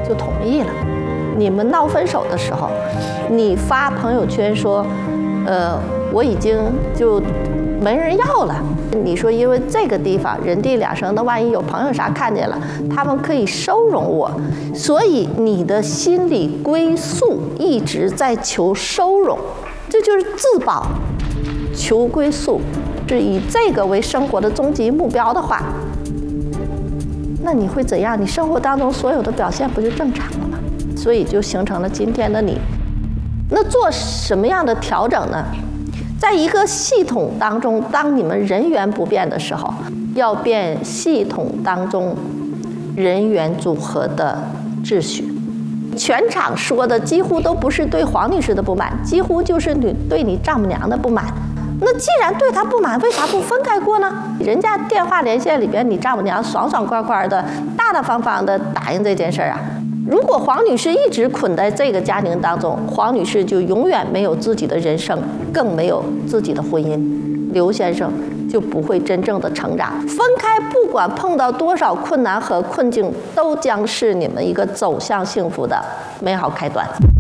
就同意了。你们闹分手的时候，你发朋友圈说，我已经就没人要了。你说因为这个地方人地两生的，万一有朋友啥看见了，他们可以收容我，所以你的心理归宿一直在求收容，这就是自保、求归宿。是以这个为生活的终极目标的话，那你会怎样？你生活当中所有的表现不就正常了吗？所以就形成了今天的你。那做什么样的调整呢？在一个系统当中，当你们人员不变的时候，要变系统当中人员组合的秩序。全场说的几乎都不是对黄女士的不满，几乎就是对你丈母娘的不满。那既然对她不满，为啥不分开过呢？人家电话连线里边，你丈母娘爽爽快快的、大大方方的答应这件事儿啊。如果黄女士一直捆在这个家庭当中，黄女士就永远没有自己的人生，更没有自己的婚姻。刘先生就不会真正的成长。分开，不管碰到多少困难和困境，都将是你们一个走向幸福的美好开端。